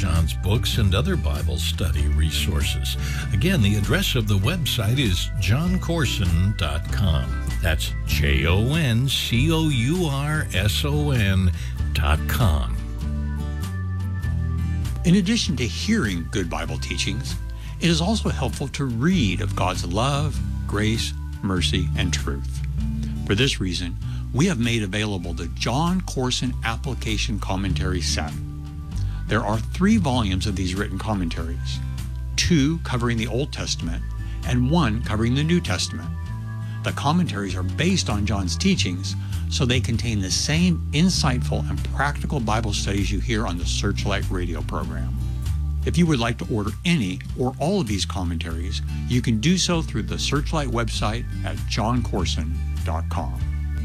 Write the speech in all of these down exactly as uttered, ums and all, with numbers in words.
John's books and other Bible study resources. Again, the address of the website is jon courson dot com. That's J O N C O U R S O N dot com. In addition to hearing good Bible teachings, it is also helpful to read of God's love, grace, mercy, and truth. For this reason, we have made available the Jon Courson Application Commentary Set. There are three volumes of these written commentaries, two covering the Old Testament and one covering the New Testament. The commentaries are based on John's teachings, so they contain the same insightful and practical Bible studies you hear on the Searchlight radio program. If you would like to order any or all of these commentaries, you can do so through the Searchlight website at jon courson dot com.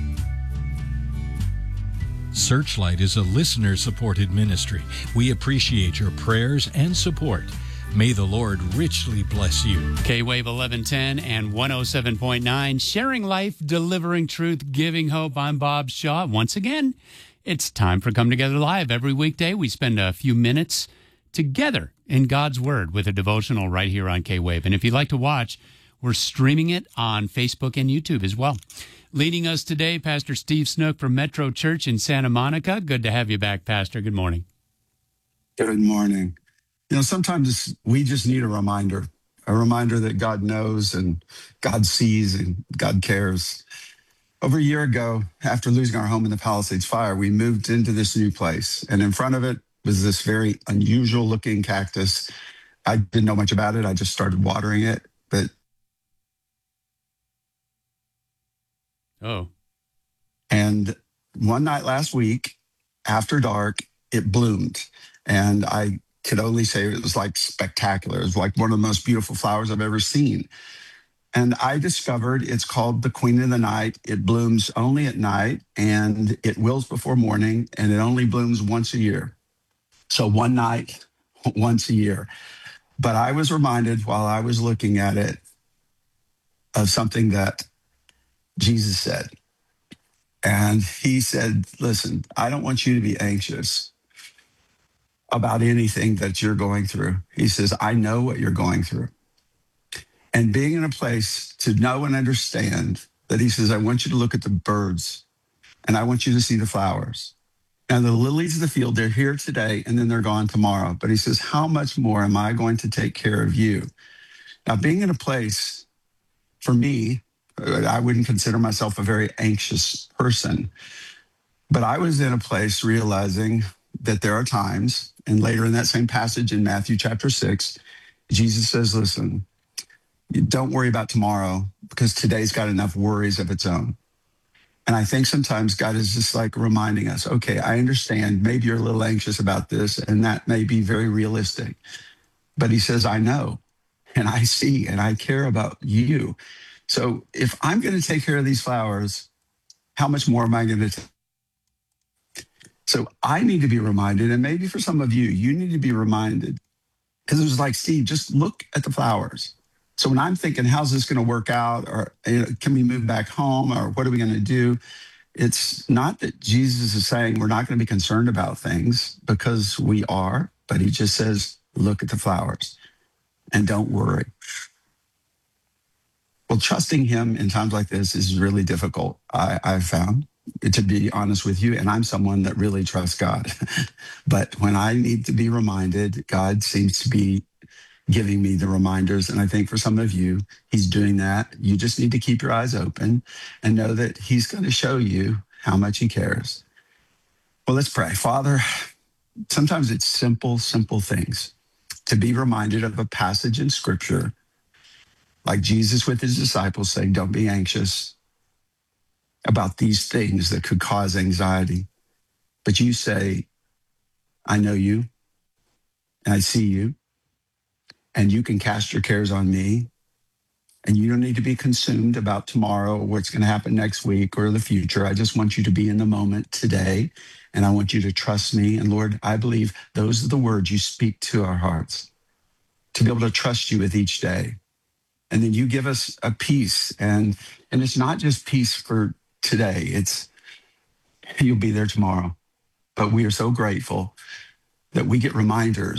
Searchlight is a listener-supported ministry. We appreciate your prayers and support. May the Lord richly bless you. K-Wave eleven ten and one oh seven point nine, sharing life, delivering truth, giving hope. I'm Bob Shaw. Once again, it's time for Come Together Live. Every weekday, we spend a few minutes together in God's Word with a devotional right here on K-Wave. And if you'd like to watch, we're streaming it on Facebook and YouTube as well. Leading us today, Pastor Steve Snook from Metro Church in Santa Monica. Good to have you back, Pastor. Good morning. Good morning. You know, sometimes we just need a reminder, a reminder that God knows and God sees and God cares. Over a year ago, after losing our home in the Palisades fire, we moved into this new place. And in front of it was this very unusual looking cactus. I didn't know much about it. I just started watering it. But Oh. And one night last week, after dark, it bloomed. And I could only say it was like spectacular. It was like one of the most beautiful flowers I've ever seen. And I discovered it's called the Queen of the Night. It blooms only at night, and it wilts before morning, and it only blooms once a year. So one night, once a year. But I was reminded while I was looking at it of something that Jesus said. And he said, listen, I don't want you to be anxious about anything that you're going through. He says, I know what you're going through. And being in a place to know and understand that he says, I want you to look at the birds and I want you to see the flowers. And the lilies of the field, they're here today and then they're gone tomorrow. But he says, how much more am I going to take care of you? Now, being in a place, for me, I wouldn't consider myself a very anxious person, but I was in a place realizing that there are times, and later in that same passage in Matthew chapter six, Jesus says, listen, don't worry about tomorrow because today's got enough worries of its own. And I think sometimes God is just like reminding us, okay, I understand maybe you're a little anxious about this, and that may be very realistic, but he says, I know, and I see, and I care about you. So if I'm going to take care of these flowers, how much more am I going to take? So I need to be reminded, and maybe for some of you, you need to be reminded, because it was like, Steve, just look at the flowers. So when I'm thinking, how's this going to work out? Or you know, can we move back home? Or what are we going to do? It's not that Jesus is saying we're not going to be concerned about things, because we are, but he just says, look at the flowers and don't worry. Well, trusting him in times like this is really difficult, I, I've found, to be honest with you. And I'm someone that really trusts God. But when I need to be reminded, God seems to be giving me the reminders. And I think for some of you, he's doing that. You just need to keep your eyes open and know that he's going to show you how much he cares. Well, let's pray. Father, sometimes it's simple, simple things. To be reminded of a passage in Scripture, like Jesus with his disciples saying, don't be anxious about these things that could cause anxiety. But you say, I know you, and I see you, and you can cast your cares on me, and you don't need to be consumed about tomorrow or what's going to happen next week or the future. I just want you to be in the moment today, and I want you to trust me. And Lord, I believe those are the words you speak to our hearts, to be able to trust you with each day. And then you give us a peace, and and it's not just peace for today. It's you'll be there tomorrow. But we are so grateful that we get reminders